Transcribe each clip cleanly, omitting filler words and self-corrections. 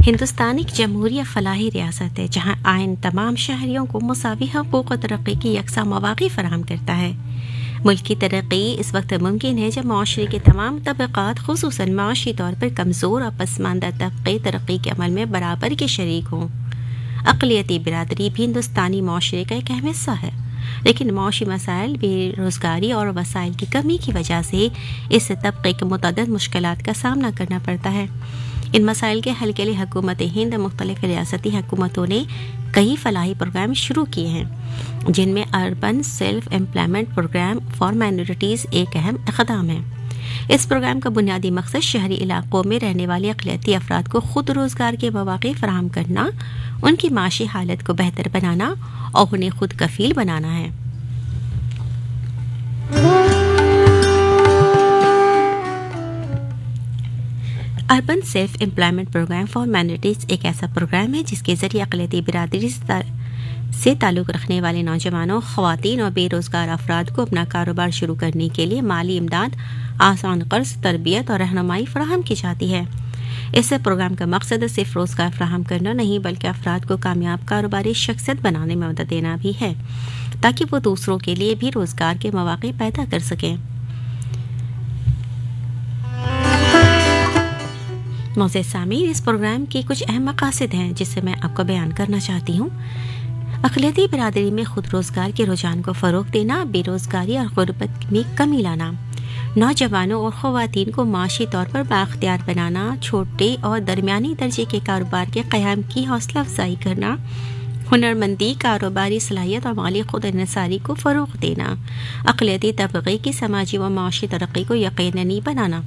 ہندوستان ایک جمہوریہ فلاحی ریاست ہے جہاں آئین تمام شہریوں کو مساوی حقوق و ترقی کی یکساں مواقع فراہم کرتا ہے۔ ملک کی ترقی اس وقت ممکن ہے جب معاشرے کے تمام طبقات خصوصاً معاشی طور پر کمزور اور پسماندہ طبقے ترقی کے عمل میں برابر کے شریک ہوں۔ اقلیتی برادری بھی ہندوستانی معاشرے کا ایک اہم حصہ ہے، لیکن معاشی مسائل، بے روزگاری اور وسائل کی کمی کی وجہ سے اس طبقے کو متعدد مشکلات کا سامنا کرنا پڑتا ہے۔ ان مسائل کے حل کے لیے حکومت ہند مختلف ریاستی حکومتوں نے کئی فلاحی پروگرام شروع کیے ہیں، جن میں urban self employment programme for minorities ایک اہم اقدام ہے۔ اس پروگرام کا بنیادی مقصد شہری علاقوں میں رہنے والے اقلیتی افراد کو خود روزگار کے مواقع فراہم کرنا، ان کی معاشی حالت کو بہتر بنانا اور انہیں خود کفیل بنانا ہے۔ Urban self employment programme for minorities ایک ایسا پروگرام ہے جس کے ذریعے اقلیتی برادری سے تعلق رکھنے والے نوجوانوں، خواتین اور بے روزگار افراد کو اپنا کاروبار شروع کرنے کے لیے مالی امداد، آسان قرض، تربیت اور رہنمائی فراہم کی جاتی ہے۔ اس پروگرام کا مقصد صرف روزگار فراہم کرنا نہیں بلکہ افراد کو کامیاب کاروباری شخصیت بنانے میں مدد دینا بھی ہے، تاکہ وہ دوسروں کے لیے بھی روزگار کے مواقع پیدا کر سکیں۔ معزز سامعین، اس پروگرام کے کچھ اہم مقاصد ہیں جسے میں آپ کو بیان کرنا چاہتی ہوں۔ اقلیتی برادری میں خود روزگار کے رجحان کو فروغ دینا، بے روزگاری اور غربت میں کمی لانا، نوجوانوں اور خواتین کو معاشی طور پر بااختیار بنانا، چھوٹے اور درمیانی درجے کے کاروبار کے قیام کی حوصلہ افزائی کرنا، ہنرمندی، کاروباری صلاحیت اور مالی خود انحصاری کو فروغ دینا، اقلیتی طبقے کی سماجی و معاشی ترقی کو یقینی بنانا۔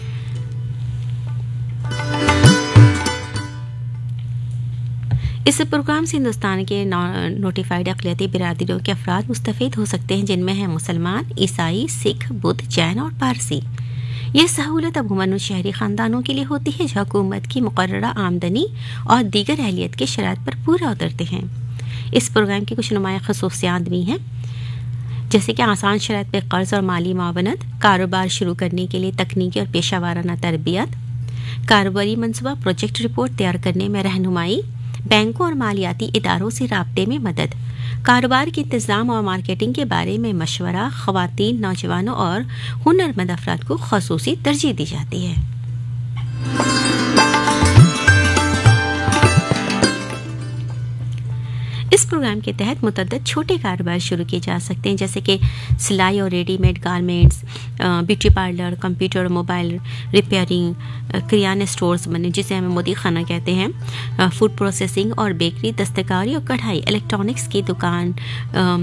اس پروگرام سے ہندوستان کے نوٹیفائڈ اقلیتی برادریوں کے افراد مستفید ہو سکتے ہیں، جن میں ہیں مسلمان، عیسائی، سکھ، بدھ، جین اور پارسی۔ یہ سہولت عموماً شہری خاندانوں کے لیے ہوتی ہے جو حکومت کی مقررہ آمدنی اور دیگر اہلیت کے شرائط پر پورا اترتے ہیں۔ اس پروگرام کی کچھ نمایاں خصوصیات بھی ہیں، جیسے کہ آسان شرائط پہ قرض اور مالی معاونت، کاروبار شروع کرنے کے لیے تکنیکی اور پیشہ ورانہ تربیت، کاروباری منصوبہ پروجیکٹ رپورٹ تیار کرنے میں رہنمائی، بینکوں اور مالیاتی اداروں سے رابطے میں مدد، کاروبار کے انتظام اور مارکیٹنگ کے بارے میں مشورہ، خواتین، نوجوانوں اور ہنرمند افراد کو خصوصی ترجیح دی جاتی ہے۔ اس پروگرام کے تحت متعدد چھوٹے کاروبار شروع کیے جا سکتے ہیں، جیسے کہ سلائی اور ready made garments, beauty parlour, computer, mobile repairing, کریانہ سٹورز بنے جسے ہم مودی خانہ کہتے ہیں، فوڈ پروسیسنگ اور بیکری، دستکاری اور کڑھائی، الیکٹرانکس کی دکان،